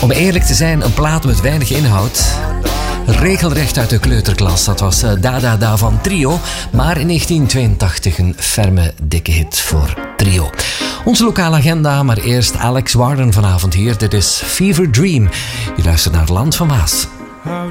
Om eerlijk te zijn, een plaat met weinig inhoud. Regelrecht uit de kleuterklas. Dat was Da Da Da van Trio. Maar in 1982 een ferme, dikke hit voor Trio. Onze lokale agenda, maar eerst Alex Warden vanavond hier. Dit is Fever Dream. Je luistert naar het Land van Maas. How